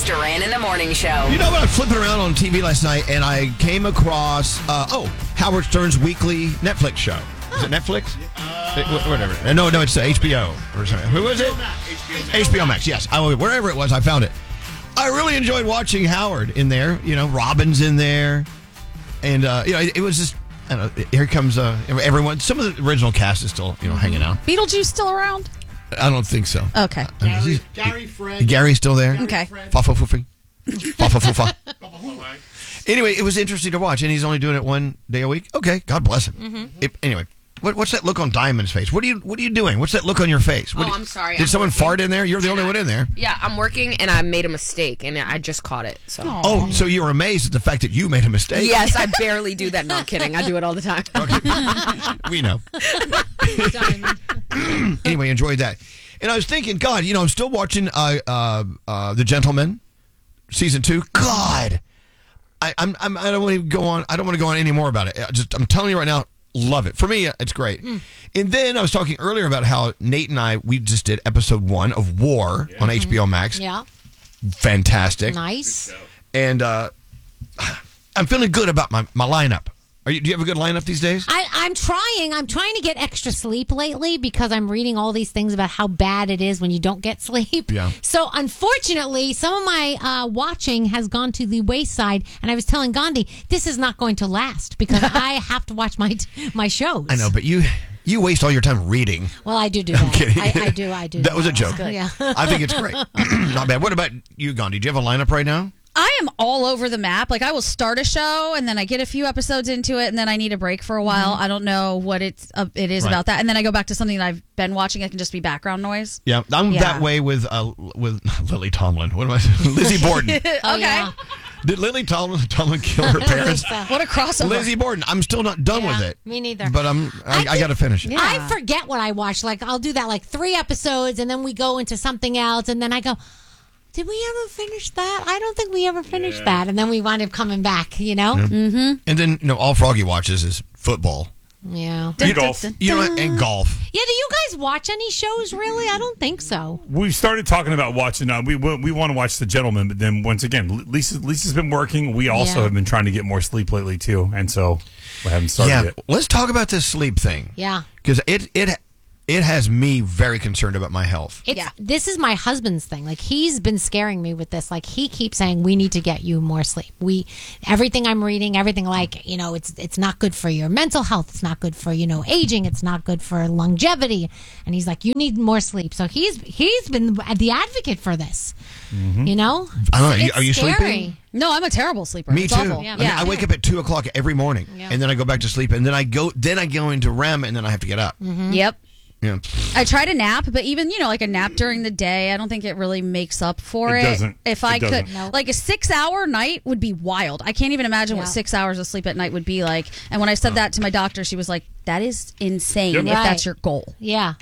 Elvis Duran in the Morning Show. You know what? I was flipping around on TV last night and I came across, Howard Stern's weekly Netflix show. Is it Netflix? Whatever. No, it's HBO or something. Who was it? HBO Max. Yes. Wherever it was, I found it. I really enjoyed watching Howard in there. You know, Robin's in there. And, it was just, I don't know, here comes everyone. Some of the original cast is still, hanging out. Beetlejuice still around? I don't think so. Okay. Gary, Fred. Gary's still there? Okay. Fa-fa-fu-fi. Fa-fa-fu-fa. Anyway, it was interesting to watch, and he's only doing it one day a week. Okay, God bless him. Anyway, what's that look on Diamond's face? What are you doing? What's that look on your face? I'm sorry. Did someone fart in there? You're the only one in there. Yeah, I'm working, and I made a mistake, and I just caught it. So. Oh, so you were amazed at the fact that you made a mistake? Yes, I barely do that. No, I'm kidding. I do it all the time. Okay. We know. Anyway, enjoyed that. And I was thinking, God, I'm still watching The Gentleman, season 2. God, I don't want to go on. I don't want to go on any more about it. I'm telling you right now, love it. For me, it's great. And then I was talking earlier about how Nate and we just did episode 1 of War on HBO Max. Yeah. Fantastic. Nice. And I'm feeling good about my lineup. Do you have a good lineup these days? I'm trying. I'm trying to get extra sleep lately because I'm reading all these things about how bad it is when you don't get sleep. Yeah. So unfortunately, some of my watching has gone to the wayside, and I was telling Gandhi this is not going to last because I have to watch my shows. I know, but you waste all your time reading. Well, I do that. I'm kidding. I do. That was a joke. Yeah. I think it's great. Not bad. What about you, Gandhi? Do you have a lineup right now? I am all over the map. Like, I will start a show, and then I get a few episodes into it, and then I need a break for a while. I don't know what it is about that. And then I go back to something that I've been watching. It can just be background noise. Yeah, I'm that way with Lily Tomlin. What am I saying? Lizzie Borden. Okay. Yeah. Did Lily Tomlin kill her parents? What a crossover. Lizzie Borden. I'm still not done with it. Me neither. But I got to finish it. Yeah. I forget what I watch. Like, I'll do that 3 episodes, and then we go into something else, and then I go, did we ever finish that? I don't think we ever finished that. And then we wind up coming back, Yeah. Mm-hmm. And then, all Froggy watches is football. Yeah. Golf. And golf. Yeah, do you guys watch any shows, really? I don't think so. We started talking about watching. We want to watch The Gentleman, but then once again, Lisa's been working. We also have been trying to get more sleep lately too, and so we haven't started it. Let's talk about this sleep thing. Yeah. Because it has me very concerned about my health. This is my husband's thing. Like, he's been scaring me with this. Like, he keeps saying, we need to get you more sleep. Everything I'm reading, everything it's not good for your mental health. It's not good for, aging. It's not good for longevity. And he's like, you need more sleep. So he's been the advocate for this. Mm-hmm. I don't know. Are you sleeping? No, I'm a terrible sleeper. Me It's too. awful. Yeah. I wake up at 2:00 every morning, and then I go back to sleep, and then I go into REM, and then I have to get up. Mm-hmm. Yep. Yeah. I try to nap, but even, like a nap during the day, I don't think it really makes up for it. Doesn't. If I could, Nope. like a 6-hour night would be wild. I can't even imagine what 6 hours of sleep at night would be like. And when I said that to my doctor, she was like, that is insane if that's your goal. Yeah.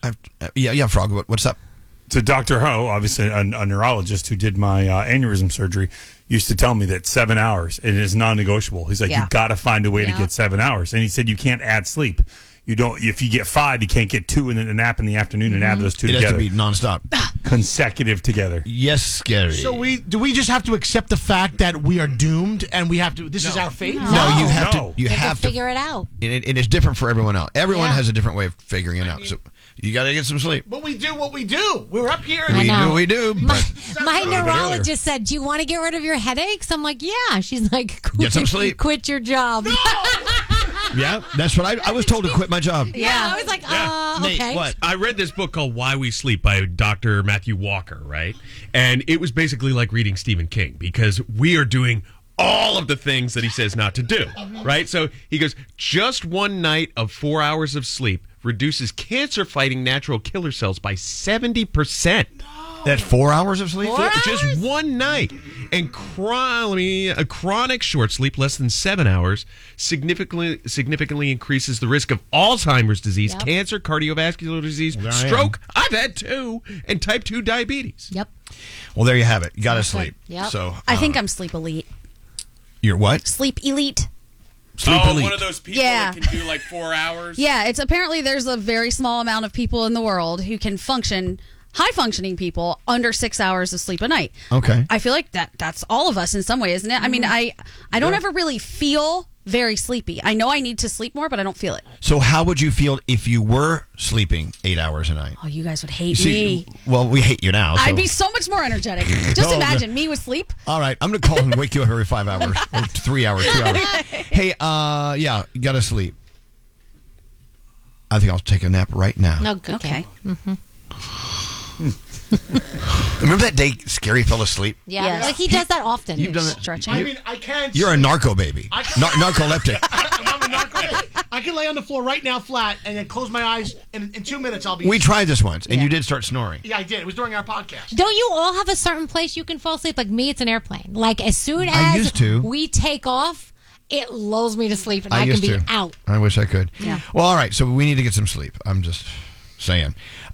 Frog, what's up? So Dr. Ho, obviously a neurologist who did my aneurysm surgery, used to tell me that 7 hours, it is non-negotiable. He's like, you've got to find a way to get 7 hours. And he said you can't add sleep. You don't. If you get 5, you can't get 2 and then a nap in the afternoon and add those 2 together. It has to be nonstop. Consecutive together. Yes, scary. So do we just have to accept the fact that we are doomed and we have to? This is our fate. No, you have to. You have to figure it out. And it's different for everyone else. Everyone has a different way of figuring it out. So you got to get some sleep. But we do what we do. We're up here. We do. My neurologist said, do you want to get rid of your headaches? I'm like, yeah. She's like, get some sleep. Quit your job. No! Yeah, that's what I was told to quit my job. Yeah, I was like, Nate, okay. what? I read this book called Why We Sleep by Dr. Matthew Walker, right? And it was basically like reading Stephen King because we are doing all of the things that he says not to do, right? So he goes, just one night of 4 hours of sleep reduces cancer-fighting natural killer cells by 70%. That's 4 hours of sleep? Just one night. And a chronic short sleep, less than 7 hours, significantly increases the risk of Alzheimer's disease, cancer, cardiovascular disease, stroke, I've had 2, and type 2 diabetes. Yep. Well, there you have it. You got to sleep. Yep. So I think I'm sleep elite. You're what? Sleep elite. Sleep elite. One of those people that can do 4 hours? Yeah, it's apparently there's a very small amount of people in the world who can function high functioning people under 6 hours of sleep a night. Okay. I feel like that's all of us in some way, isn't it? I mean, I don't ever really feel very sleepy. I know I need to sleep more, but I don't feel it. So how would you feel if you were sleeping 8 hours a night? Oh, you guys would hate me. Well, we hate you now. So. I'd be so much more energetic. Just imagine me with sleep. All right, I'm going to call and wake you up every 5 hours, or 3 hours, 2 hours. Hey, yeah, you got to sleep. I think I'll take a nap right now. No, good. Okay. Remember that day Scary fell asleep? Yeah, Yes. like he does that often. You've done that. Stretching. I mean, I can't. You're a narco baby. Narcoleptic. I'm a narco. I can lay on the floor right now flat and then close my eyes, and in 2 minutes I'll be. We tried this once, and you did start snoring. Yeah, I did. It was during our podcast. Don't you all have a certain place you can fall asleep? Like me, it's an airplane. Like as soon I as used to. we take off, it lulls me to sleep, and I can used be to. out. I wish I could. Yeah. Well, all right. So we need to get some sleep. I'm just saying.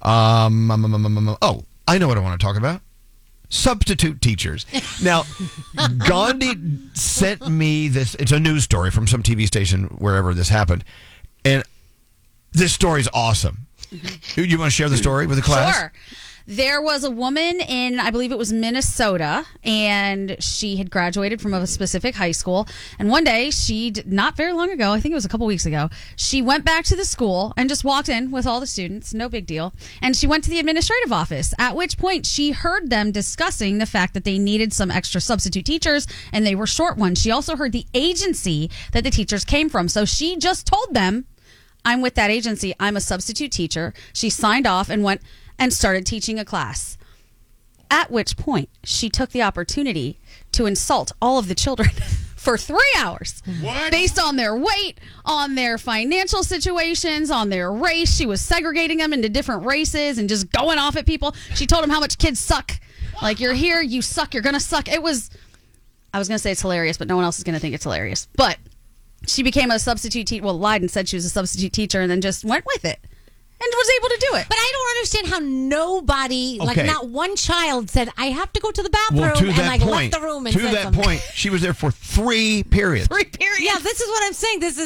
Oh, I know what I want to talk about. Substitute teachers. Now, Gandhi sent me this. It's a news story from some TV station wherever this happened, and this story is awesome. You want to share the story with the class? Sure. There was a woman in, I believe it was Minnesota, and she had graduated from a specific high school. And one day, not very long ago, I think it was a couple weeks ago, she went back to the school and just walked in with all the students, no big deal. And she went to the administrative office, at which point she heard them discussing the fact that they needed some extra substitute teachers, and they were short ones. She also heard the agency that the teachers came from. So she just told them, I'm with that agency. I'm a substitute teacher. She signed off and went and started teaching a class. At which point, she took the opportunity to insult all of the children for 3 hours. What? Based on their weight, on their financial situations, on their race. She was segregating them into different races and just going off at people. She told them how much kids suck. Like, you're here, you suck, you're going to suck. I was going to say it's hilarious, but no one else is going to think it's hilarious. But she became a substitute teacher. Well, lied and said she was a substitute teacher and then just went with it. And was able to do it. But I don't understand how nobody, like Okay. not one child, said, I have to go to the bathroom, Well, to and that like point, left the room and to said that something. point, she was there for 3 periods. 3 periods. Yeah, this is what I'm saying. This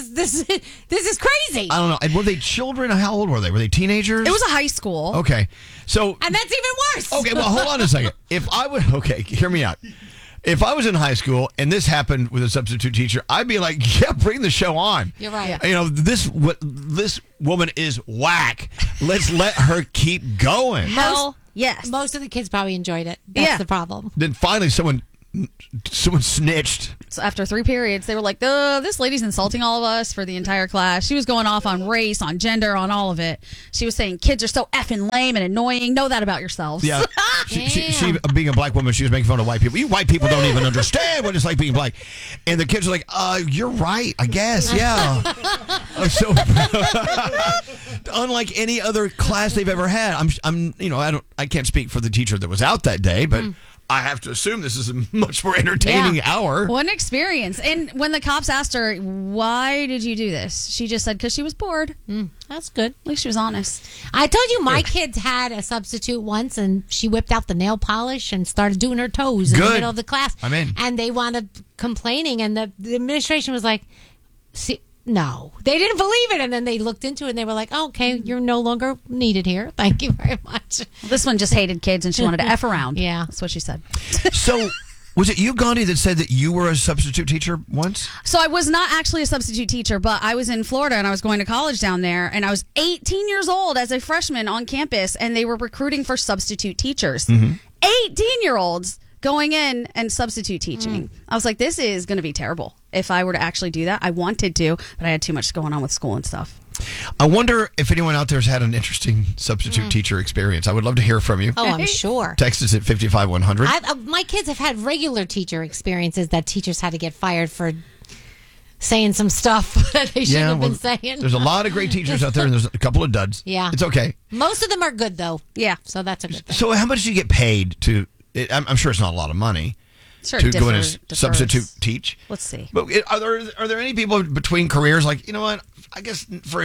is crazy. I don't know. And were they children? How old were they? Were they teenagers? It was a high school. Okay. So And that's even worse. okay, well, hold on a second. Hear me out. If I was in high school and this happened with a substitute teacher, I'd be like, yeah, bring the show on. You're right. You know, this woman is whack. Let's let her keep going. Hell yes. Most of the kids probably enjoyed it. That's Yeah. the problem. Then finally someone snitched. So after 3 periods, they were like, this lady's insulting all of us for the entire class. She was going off on race, on gender, on all of it. She was saying kids are so effing lame and annoying. Know that about yourselves. Yeah. she being a black woman, she was making fun of white people. You white people don't even understand what it's like being black. And the kids are like, you're right, I guess. Yeah. So unlike any other class they've ever had, I can't speak for the teacher that was out that day, but I have to assume this is a much more entertaining hour. What an experience. And when the cops asked her, why did you do this? She just said, because she was bored. That's good. At least she was honest. I told you my kids had a substitute once, and she whipped out the nail polish and started doing her toes in the Good. middle of the class. I'm in. And they wound up complaining, and the administration was like, "See, no, they didn't believe it." And then they looked into it, and they were like, oh, "Okay, you're no longer needed here. Thank you very much." This one just hated kids and she wanted to F around. Yeah. That's what she said. So, was it you, Gandhi, that said that you were a substitute teacher once? So I was not actually a substitute teacher, but I was in Florida and I was going to college down there, and I was 18 years old as a freshman on campus, and they were recruiting for substitute teachers. 18-year-olds going in and substitute teaching. I was like, this is going to be terrible if I were to actually do that. I wanted to, but I had too much going on with school and stuff. I wonder if anyone out there has had an interesting substitute teacher experience. I would love to hear from you. Oh, I'm sure. Text us at 55100. My kids have had regular teacher experiences that teachers had to get fired for saying some stuff that they shouldn't have been saying. There's a lot of great teachers out there, and there's a couple of duds. Yeah. It's okay. Most of them are good, though. Yeah. So that's a good thing. So how much do you get paid to, I'm sure it's not a lot of money, Sure, to go in and differs. substitute teach? Let's see. But are there any people between careers like, you know what, I guess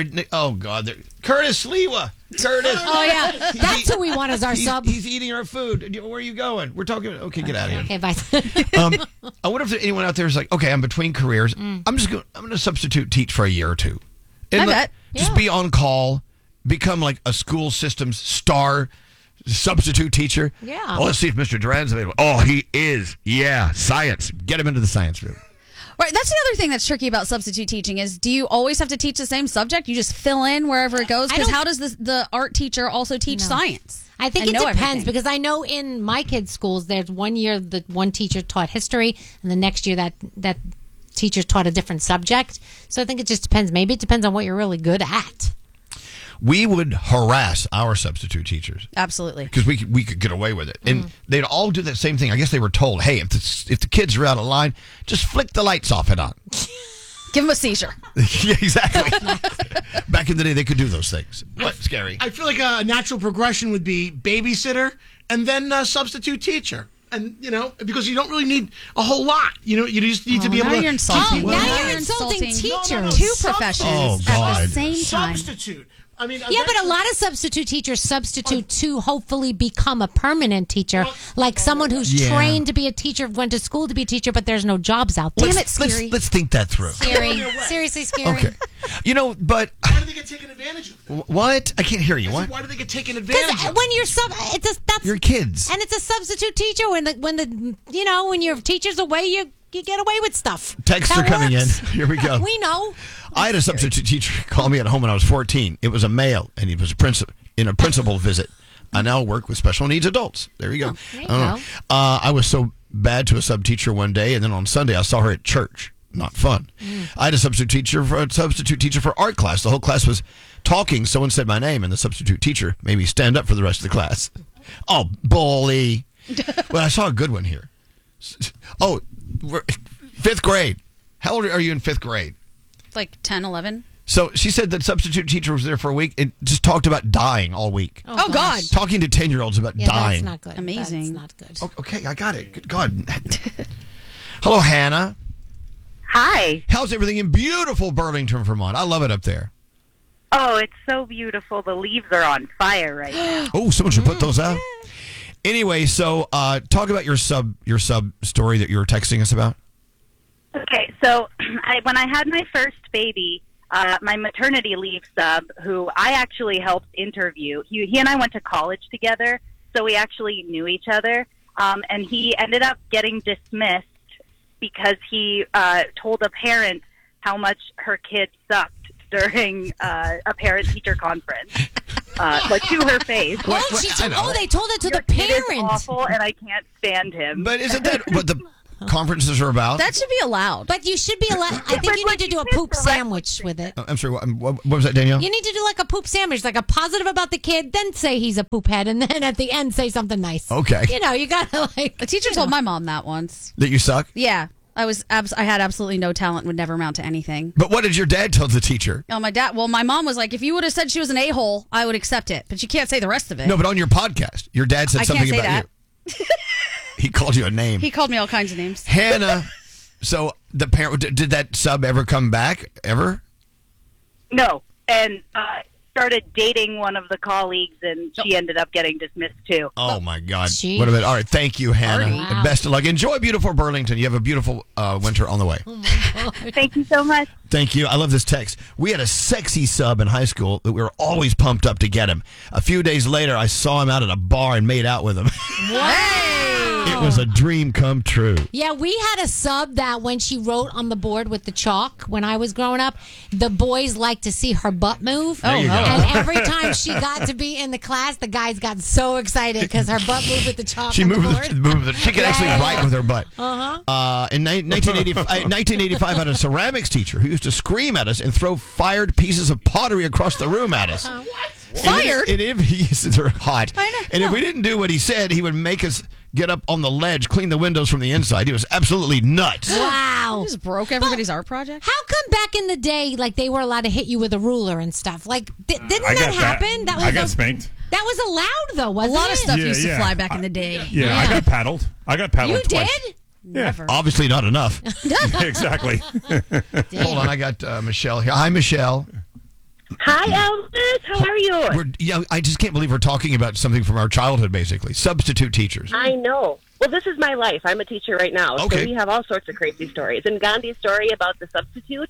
Curtis Lewa. Curtis. Oh, yeah. That's who we want as our sub. He's eating our food. Where are you going? We're talking. Okay, get out of here. Okay, bye. I wonder if there's anyone out there who's like, okay, I'm between careers. I'm going to substitute teach for a year or two. And I bet. Just be on call, become like a school systems star substitute teacher. Yeah. Oh, let's see if Mr. Duran's available. Oh, he is. Yeah, science. Get him into the science room. Right, that's the other thing that's tricky about substitute teaching is, do you always have to teach the same subject? You just fill in wherever it goes? Because how does the art teacher also teach science? I think it depends because I know in my kids' schools, there's one year the one teacher taught history, and the next year that teacher taught a different subject. So I think it just depends. Maybe it depends on what you're really good at. We would harass our substitute teachers. Absolutely. Because we could get away with it. And they'd all do that same thing. I guess they were told, hey, if the kids are out of line, just flick the lights off and on. Give them a seizure. Yeah, exactly. Back in the day, they could do those things. What? Scary. I feel like a natural progression would be babysitter and then substitute teacher. And, because you don't really need a whole lot. You just need to be able to... You're insulting. Now you're insulting teachers. Two professions at the same time. Substitute. I mean, Yeah, but a lot of substitute teachers substitute to hopefully become a permanent teacher, like someone who's trained to be a teacher, went to school to be a teacher, but there's no jobs out there. Damn it, Scary. Let's think that through. Scary. Seriously scary. Okay. But... Why do they get taken advantage of? What? I can't hear you. What? Why do they get taken advantage Because of? when you're that's Your kids. and it's a substitute teacher. When your teacher's away, you get away with stuff. Texts That are coming works. in. Here we go. We know. I had a substitute teacher call me at home when I was 14. It was a male, and he was in a principal visit. I now work with special needs adults. There you go. There you go. I was so bad to a sub teacher one day, and then on Sunday I saw her at church. Not fun. I had a substitute teacher for art class. The whole class was talking. Someone said my name, and the substitute teacher made me stand up for the rest of the class. Oh, bully. Well, I saw a good one here. Oh, fifth grade. How old are you in fifth grade? Like 10, 11. So she said that substitute teacher was there for a week and just talked about dying all week. Oh, God. Talking to 10-year-olds about dying. That's not good. Amazing. That's not good. Okay, I got it. Good God. Hello, Hannah. Hi. How's everything in beautiful Burlington, Vermont? I love it up there. Oh, it's so beautiful. The leaves are on fire right now. Oh, someone should put those out. Anyway, so talk about your sub story that you were texting us about. Okay, so when I had my first baby, my maternity leave sub, who I actually helped interview, he and I went to college together, so we actually knew each other, and he ended up getting dismissed because he told a parent how much her kid sucked during a parent-teacher conference, like to her face. They told it to Your the kid is parent. awful, and I can't stand him. But isn't that what the conferences are about? That should be allowed. But you should be allowed. I think you need to do a poop sandwich with it. I'm sorry, what was that, Danielle? You need to do like a poop sandwich, like a positive about the kid, then say he's a poop head, and then at the end say something nice. Okay. You gotta like. A teacher told my mom that once. That you suck? Yeah. I had absolutely no talent, would never amount to anything. But what did your dad tell the teacher? Oh, my mom was like, if you would have said she was an a-hole, I would accept it. But you can't say the rest of it. No, but on your podcast, your dad said I something can't say about you. He called you a name. He called me all kinds of names. Hannah, so the parent, did that sub ever come back, ever? No, and started dating one of the colleagues, and she ended up getting dismissed too. Oh, my God. Gee. What about, all right, thank you, Hannah. Wow. Best of luck. Enjoy beautiful Burlington. You have a beautiful winter on the way. Thank you so much. Thank you. I love this text. We had a sexy sub in high school that we were always pumped up to get him. A few days later, I saw him out at a bar and made out with him. It was a dream come true. Yeah, we had a sub that when she wrote on the board with the chalk when I was growing up, the boys liked to see her butt move. There you go. And every time she got to be in the class, the guys got so excited because her butt moved with the chalk She on the moved. board. She could actually write with her butt. Uh-huh. In 1985, I had a ceramics teacher who used to scream at us and throw fired pieces of pottery across the room at us. Fired? And if they're hot. And if we didn't do what he said, he would make us get up on the ledge, clean the windows from the inside. He was absolutely nuts. Wow. You just broke everybody's art project. How come back in the day, like they were allowed to hit you with a ruler and stuff? Like, didn't I that got happen? I got spanked. That was allowed, though, A wasn't lot it? of stuff Yeah, used to yeah. fly back in the day. Yeah, I got paddled. You twice. did? Never. Obviously not enough. Exactly. Hold on, I got Michelle here. Hi, Michelle. Hi, Elvis. How are you? I just can't believe we're talking about something from our childhood, basically. Substitute teachers. I know. Well, this is my life. I'm a teacher right now, Okay. so we have all sorts of crazy stories. And Gandhi's story about the substitute,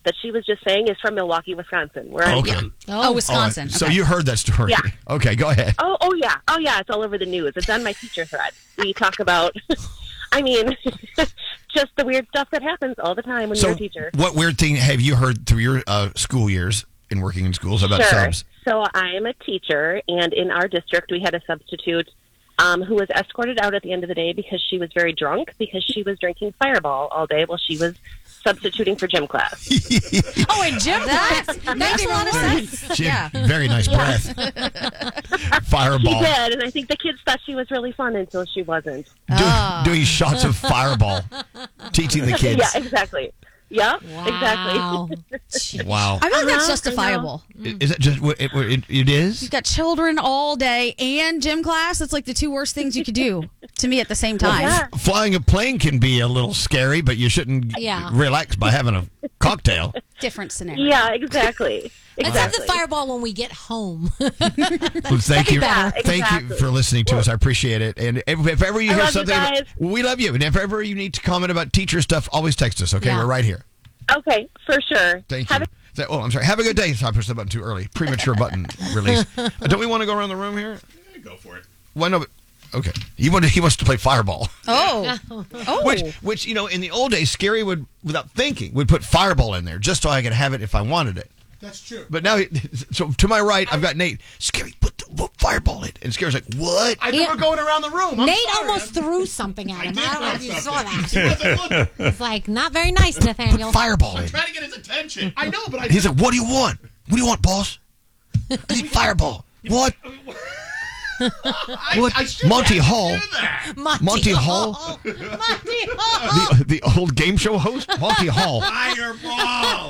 that she was just saying is from Milwaukee, Wisconsin, where I'm Okay. from. Oh, Wisconsin. So Okay. you heard that story. Yeah. Okay, go ahead. Oh yeah. It's all over the news. It's on my teacher thread. We talk about, I mean, just the weird stuff that happens all the time when So you're a teacher. what weird thing have you heard through your school years in working in schools about Sure. subs? So I am a teacher, and in our district, we had a substitute who was escorted out at the end of the day because she was very drunk because she was drinking Fireball all day while she was substituting for gym class. Oh, in gym class? That makes a lot of sense. She Yeah. had very nice breath. She Fireball. did, and I think the kids thought she was really fun until she wasn't. Doing shots of Fireball. Teaching the kids. Yeah, exactly. Yep, Wow. exactly. Wow. I feel like that's I know. justifiable. Is it just, it is? You've got children all day and gym class. It's like the two worst things you could do to me at the same time. Yeah. Flying a plane can be a little scary, but you shouldn't Yeah. relax by having a cocktail. Different scenario. Yeah, exactly. Let's have the Exactly. Fireball when we get home. Well, thank you. Yeah, Thank you exactly. for listening to us. I appreciate it. And if ever you I hear love you something, guys. we love you. And if ever you need to comment about teacher stuff, always text us, okay? Yeah. We're right here. Okay, for sure. Thank Have you. Oh, I'm sorry. Have a good day. So I pushed the button too early. Premature button release. Don't we want to go around the room here? Yeah, go for it. Why no? Okay. He wants to play Fireball. Oh. Oh. Which in the old days, Scary would, without thinking, would put Fireball in there just so I could have it if I wanted it. That's true. But now, so to my right, I've got Nate. Scary, put Fireball in. And Scary's like, what? I think we're going around the room. I'm Nate sorry. almost threw something at him. did I don't know throw if you saw something. that. He wasn't looking. It's like, not very nice, Nathaniel. Fireball in. Trying to get his attention. I know, but I He's like, what do you want? What do you want, boss? I need Fireball. What? What? I shouldn't Monty have to Hall. do that. Monty Hall? Monty Hall. The old game show host? Monty Hall. Fireball.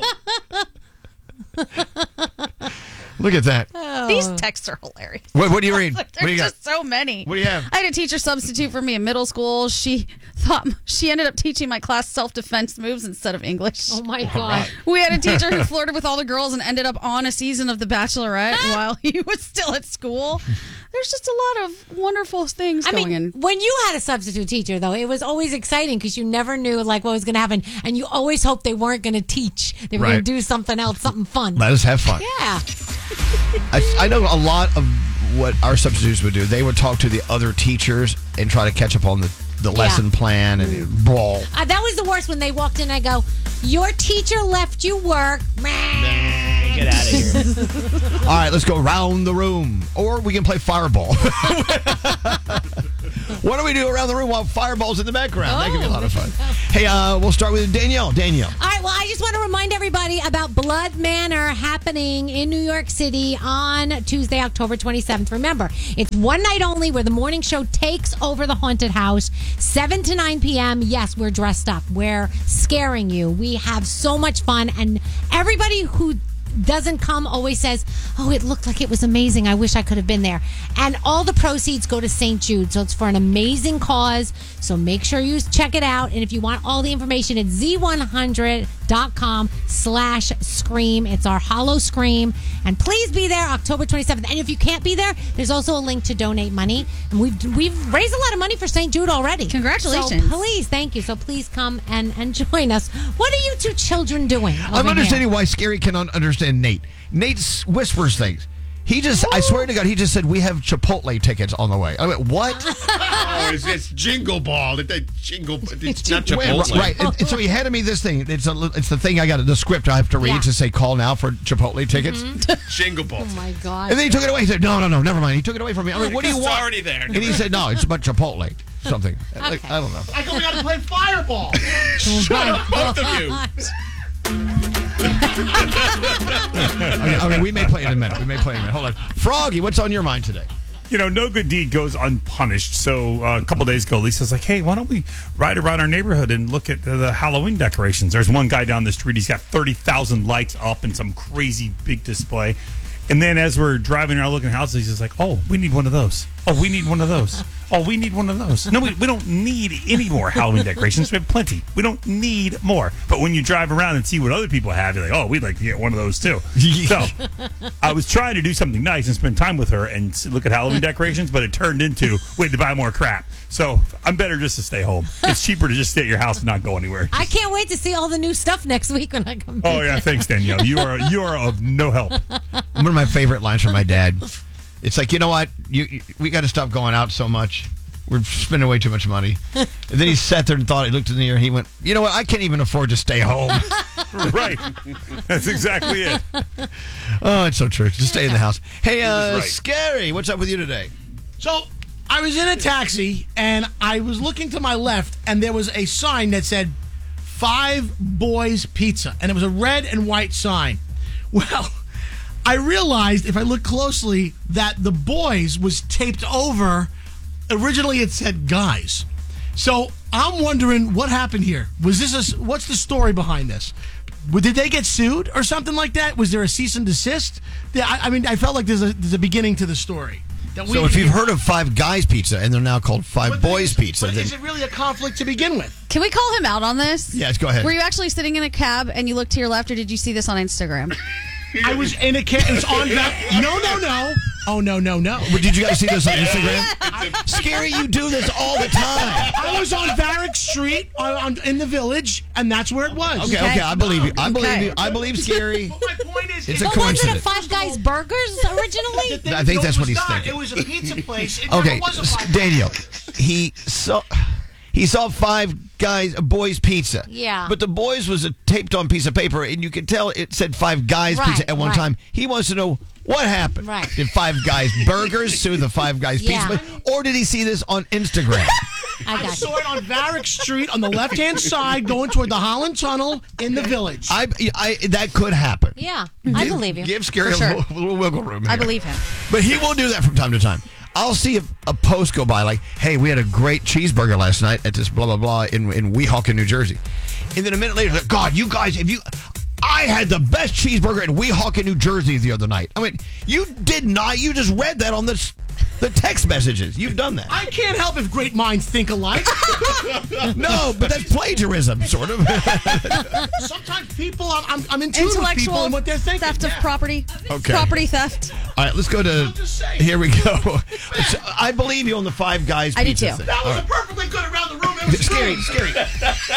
Look at that. These texts are hilarious. What do you read? What do There's you got? just so many. What do you have? I had a teacher substitute for me in middle school. She thought she ended up teaching my class self-defense moves instead of English. Oh my God. We had a teacher who flirted with all the girls and ended up on a season of The Bachelorette while he was still at school. There's just a lot of wonderful things I going mean, in. when you had a substitute teacher, though, it was always exciting because you never knew like what was going to happen, and you always hoped they weren't going to teach; they were going Right. to do something else, something fun. Let us have fun. Yeah, I know a lot of what our substitutes would do. They would talk to the other teachers and try to catch up on the lesson plan and brawl. that was the worst when they walked in. I go, "Your teacher left you work." Get out of here. All right, let's go around the room. Or we can play Fireball. What do we do around the room while Fireball's in the background? That could be a lot of fun. Hey, we'll start with Danielle. Danielle. All right, well, I just want to remind everybody about Blood Manor happening in New York City on Tuesday, October 27th. Remember, it's one night only where the morning show takes over the haunted house, 7 to 9 p.m. Yes, we're dressed up. We're scaring you. We have so much fun, and everybody who doesn't come always says, oh, it looked like it was amazing. I wish I could have been there. And all the proceeds go to St. Jude. So it's for an amazing cause. So make sure you check it out. And if you want all the information, it's z100.com/scream. It's our Hollow Scream. And please be there October 27th. And if you can't be there, there's also a link to donate money. And we've raised a lot of money for St. Jude already. Congratulations. So please, thank you. So please come and join us. What are you two children doing? I'm understanding why Scary cannot understand Nate. Nate whispers things. I swear to God, he just said, we have Chipotle tickets on the way. I went, what? Oh, it's Jingle Ball. It's not Wait, Chipotle. right. And so he handed me this thing. It's the thing I got, the script I have to read Yeah. to say, call now for Chipotle tickets. Jingle Ball. Oh my God. And then he took it away. He said, no, never mind. He took it away from me. I mean, what do you It's want? already there. And he said, no, it's about Chipotle. Something. Like, I don't know. I go, we got to play Fireball. Shut up, both of you. Okay, we may play it in a minute. Hold on. Froggy, what's on your mind today? No good deed goes unpunished. So a couple days ago, Lisa's like, hey, why don't we ride around our neighborhood and look at the Halloween decorations? There's one guy down the street. He's got 30,000 lights up and some crazy big display. And then as we're driving around looking at houses, he's just like, oh, we need one of those. Oh, we need one of those. Oh, we need one of those. No, we don't need any more Halloween decorations. We have plenty. We don't need more. But when you drive around and see what other people have, you're like, oh, we'd like to get one of those too. So I was trying to do something nice and spend time with her and look at Halloween decorations, but it turned into we had to buy more crap. So I'm better just to stay home. It's cheaper to just stay at your house and not go anywhere. I can't wait to see all the new stuff next week when I come back. Oh, yeah. Thanks, Danielle. You are of no help. One of my favorite lines from my dad. It's like, you know what? We got to stop going out so much. We're spending way too much money. And then he sat there and thought, he looked in the air and he went, you know what? I can't even afford to stay home. Right. That's exactly it. Oh, it's so true. Just stay in the house. Hey, right. Scary, what's up with you today? So I was in a taxi and I was looking to my left and there was a sign that said 5 Boys Pizza. And it was a red and white sign. Well, I realized if I look closely that the boys was taped over. Originally it said guys. So I'm wondering what happened here. Was this what's the story behind this? Did they get sued or something like that? Was there a cease and desist? I mean, I felt like there's a beginning to the story. So if you've heard of 5 Guys Pizza and they're now called 5 Boys Pizza, is it really a conflict to begin with? Can we call him out on this? Yes, go ahead. Were you actually sitting in a cab and you looked to your left, or did you see this on Instagram? I was in a cab. It was on that. No. Oh, no. Well, did you guys see this on Instagram? Scary, you do this all the time. I was on Varick Street in the Village, and that's where it was. Okay, I believe you. I believe you. I believe Scary. But my point is, It's a But wasn't coincidence. it Five Guys Burgers originally? I think that's what he's not. thinking. It was a pizza place. It Okay, never was a Five Daniel, he saw 5 Guys Boys Pizza. Yeah. But the Boys was a taped on piece of paper, and you could tell it said 5 Guys Right, Pizza at one right. time. He wants to know what happened. Right. Did 5 Guys Burgers sue the 5 Guys Yeah. Pizza? Or did he see this on Instagram? I I got saw you. it on Varick Street on the left-hand side going toward the Holland Tunnel in the Village. That could happen. Yeah, I believe you. Give Scary For sure. a little wiggle room here. I believe him. But he will do that from time to time. I'll see a post go by like, hey, we had a great cheeseburger last night at this blah, blah, blah in Weehawken, New Jersey. And then a minute later, like, God, you guys, I had the best cheeseburger in Weehawken, New Jersey the other night. I mean, you did not. You just read that on the text messages. You've done that. I can't help if great minds think alike. No, but that's plagiarism, sort of. Sometimes people, I'm in tune with people and what they're thinking. Theft of property. Okay. Property theft. All right, let's go to. Here we go. So, I believe you on the 5 Guys I do Pizza too. thing. That was All a right. perfectly good around the room. It was Scary, good.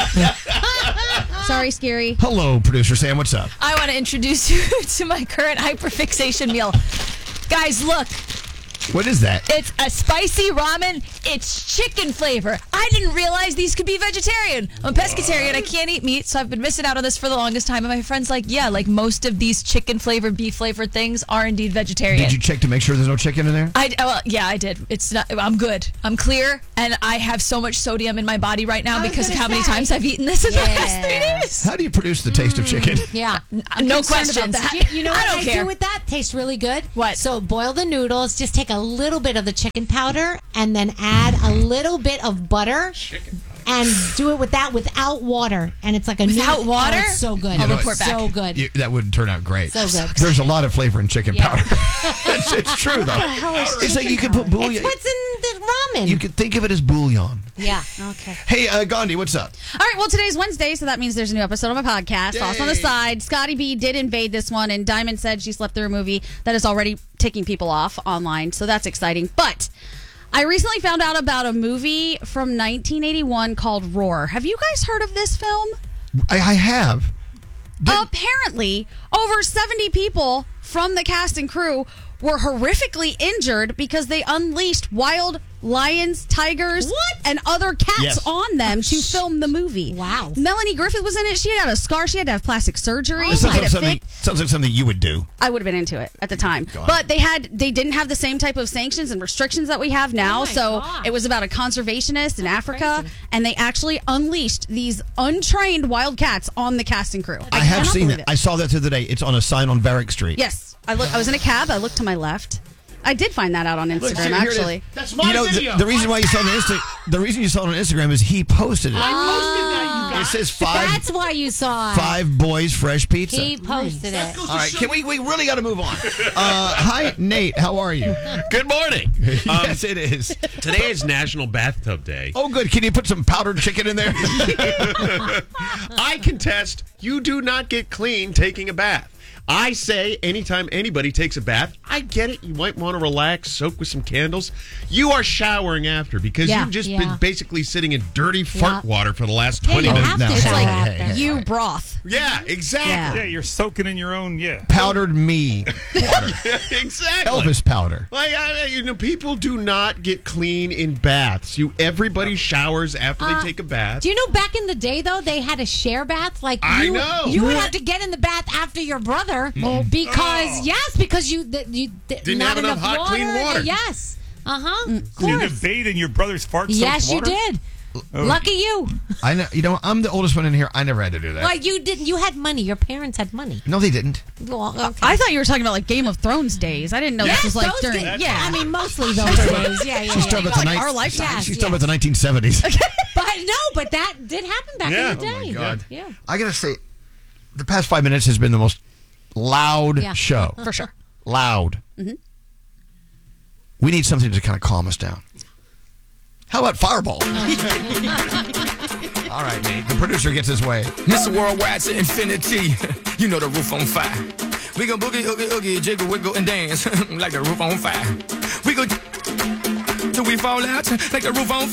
Scary. Sorry, Scary. Hello, producer Sam. What's up? I want to introduce you to my current hyperfixation meal. Guys, look. What is that? It's a spicy ramen. It's chicken flavor. I didn't realize these could be vegetarian. I'm a pescatarian. I can't eat meat, so I've been missing out on this for the longest time. And my friend's like, yeah, like most of these chicken flavored, beef flavored things are indeed vegetarian. Did you check to make sure there's no chicken in there? Yeah, I did. It's not. I'm good. I'm clear, and I have so much sodium in my body right now because of how many times I've eaten this in the last 3 days. How do you produce the taste of chicken? Yeah. No questions. You know what I don't care. do with that? Tastes really good. What? So boil the noodles, just take a little bit of the chicken powder and then add a little bit of butter and do it with that without water. And it's like a Without noodle. water? Oh, it's so good. I'll report back. So good. That would turn out great. So good. There's a lot of flavor in chicken Yeah. powder. it's true, though. It's like you can put bouillon. It's what's in the ramen. You can think of it as bouillon. Yeah. Okay. Hey, Gandhi, what's up? All right, well, today's Wednesday, so that means there's a new episode of my podcast. Yay. Also on the side, Scotty B did invade this one, and Diamond said she slept through a movie that is already ticking people off online, so that's exciting. But I recently found out about a movie from 1981 called Roar. Have you guys heard of this film? I have. Apparently, over 70 people from the cast and crew were horrifically injured because they unleashed wild lions, tigers, and other cats Yes. on them to film the movie. Wow. Melanie Griffith was in it. She had a scar. She had to have plastic surgery. This She sounds had like to something. fit. Sounds like something you would do. I would have been into it at the time. on. But they didn't have the same type of sanctions and restrictions that we have now. my So gosh. it was about a conservationist in Africa, and they actually unleashed these untrained wild cats on the cast and crew. I have cannot seen believe it. I saw that the other day. It's on a sign on Varick Street. Yes, I was in a cab. I looked to my left. I did find that out on Instagram, here it is. actually. That's my You know, video. the reason why you saw it on the reason you saw it on Instagram is he posted it. I posted that, you It says 5. That's why you saw it. 5 boys fresh pizza. He posted it. All right, can we really got to move on. Hi, Nate. How are you? Good morning. Yes, it is. Today is National Bathtub Day. Oh, good. Can you put some powdered chicken in there? I contest you do not get clean taking a bath. I say anytime anybody takes a bath, I get it. You might want to relax, soak with some candles. You are showering after because you've just been basically sitting in dirty fart water for the last 20 you minutes. have to No. shower Like after. you broth. Yeah, exactly. Yeah, you're soaking in your own. Yeah. Powdered me. Exactly. Elvis powder. Like, people do not get clean in baths. Everybody showers after they take a bath. Do you know back in the day though they had a share bath? Like I you, know. you would have to get in the bath after your brother because you Didn't not have enough hot, clean water. Yes. Of You course. had to bathe in your brother's fart. Yes, you water? did. Lucky you. I know. You know, I'm the oldest one in here. I never had to do that. Well, you didn't. You had money. Your parents had money. No, they didn't. Well, okay. I thought you were talking about like Game of Thrones days. I didn't know this was like those during. days. Yeah, I mean mostly those days. Yeah, yeah. She's talking about the like our lifetime. Yes, She's talking about the 1970s. But that did happen back in the day. Oh my God. Yeah. I gotta say, the past 5 minutes has been the most loud show. for sure. Loud. We need something to kind of calm us down. How about Fireball? All right, Nate. The producer gets his way. Mr. Worldwide to infinity. You know the roof on fire. We gon' boogie, oogie, oogie, jiggle, wiggle, and dance like the roof on fire. We go till we fall out like the roof on fire.